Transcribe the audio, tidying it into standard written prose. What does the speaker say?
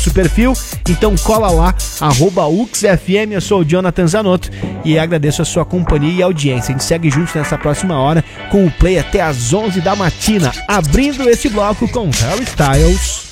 perfil, então cola lá, @UXFM. Eu sou o Jonathan Zanotto e agradeço a sua companhia e audiência. A gente segue juntos nessa próxima hora com o Play até às 11 da matina, abrindo esse bloco com Harry Styles.